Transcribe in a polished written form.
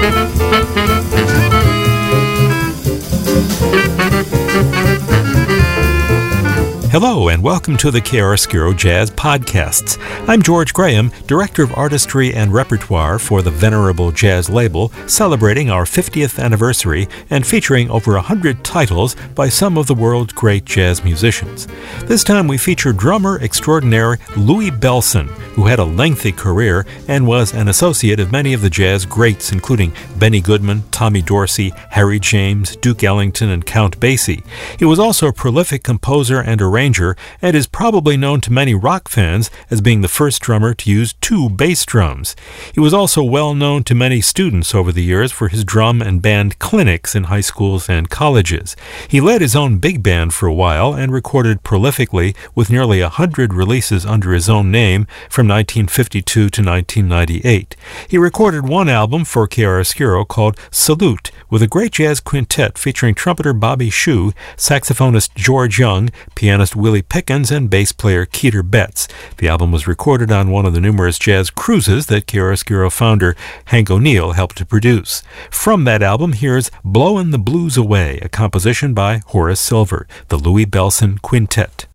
Hello and welcome to the Chiaroscuro Jazz Podcasts. I'm George Graham, Director of Artistry and Repertoire for the Venerable Jazz label, celebrating our 50th anniversary and featuring over 100 titles by some of the world's great jazz musicians. This time we feature drummer extraordinaire Louie Bellson, who had a lengthy career and was an associate of many of the jazz greats, including Benny Goodman, Tommy Dorsey, Harry James, Duke Ellington, and Count Basie. He was also a prolific composer and arranger and is probably known to many rock fans as being the first drummer to use 2 bass drums. He was also well known to many students over the years for his drum and band clinics in high schools and colleges. He led his own big band for a while and recorded prolifically with nearly 100 releases under his own name from 1952 to 1998. He recorded one album for Chiaroscuro called Salute with a great jazz quintet featuring trumpeter Bobby Shew, saxophonist George Young, pianist Willie Pickens, and bass player Keeter Betts. The album was recorded on one of the numerous jazz cruises that Chiaroscuro founder Hank O'Neill helped to produce. From that album, here's Blowin' the Blues Away, a composition by Horace Silver, the Louie Bellson Quintet.